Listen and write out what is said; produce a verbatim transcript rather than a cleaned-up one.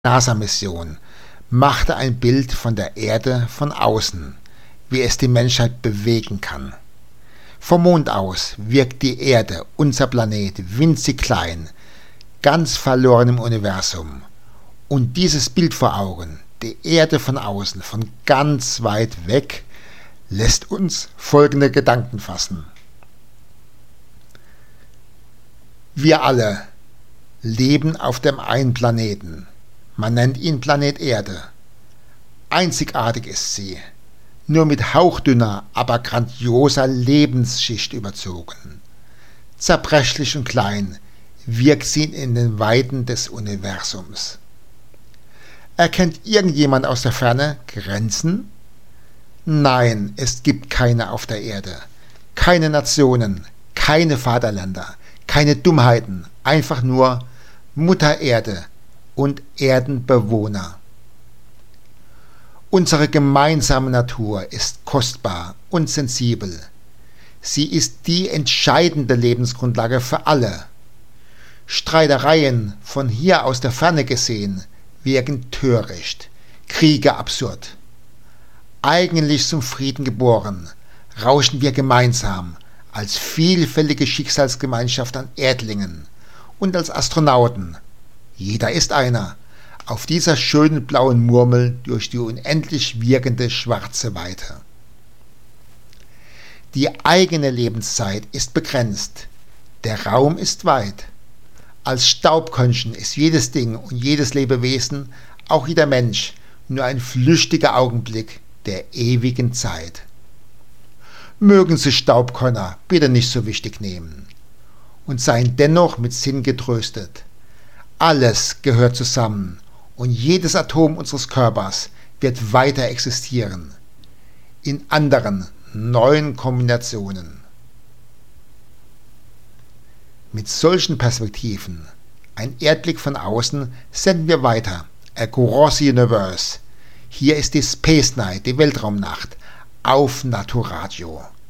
NASA-Mission machte ein Bild von der Erde von außen, wie es die Menschheit bewegen kann. Vom Mond aus wirkt die Erde, unser Planet, winzig klein, ganz verloren im Universum. Und dieses Bild vor Augen, die Erde von außen, von ganz weit weg, lässt uns folgende Gedanken fassen. Wir alle leben auf dem einen Planeten. Man nennt ihn Planet Erde. Einzigartig ist sie, nur mit hauchdünner, aber grandioser Lebensschicht überzogen. Zerbrechlich und klein wirkt sie in den Weiten des Universums. Erkennt irgendjemand aus der Ferne Grenzen? Nein, es gibt keine auf der Erde. Keine Nationen, keine Vaterländer, keine Dummheiten, einfach nur Mutter Erde und Erdenbewohner. Unsere gemeinsame Natur ist kostbar und sensibel. Sie ist die entscheidende Lebensgrundlage für alle. Streitereien von hier aus der Ferne gesehen wirken töricht, Kriege absurd. Eigentlich zum Frieden geboren, rauschen wir gemeinsam als vielfältige Schicksalsgemeinschaft an Erdlingen und als Astronauten, jeder ist einer, auf dieser schönen blauen Murmel durch die unendlich wirkende schwarze Weite. Die eigene Lebenszeit ist begrenzt, der Raum ist weit. Als Staubkörnchen ist jedes Ding und jedes Lebewesen, auch jeder Mensch, nur ein flüchtiger Augenblick der ewigen Zeit. Mögen Sie Staubkörner bitte nicht so wichtig nehmen und seien dennoch mit Sinn getröstet. Alles gehört zusammen und jedes Atom unseres Körpers wird weiter existieren, in anderen, neuen Kombinationen. Mit solchen Perspektiven, ein Erdblick von außen, senden wir weiter, Across the Universe. Hier ist die Space Night, die Weltraumnacht, auf Naturadio.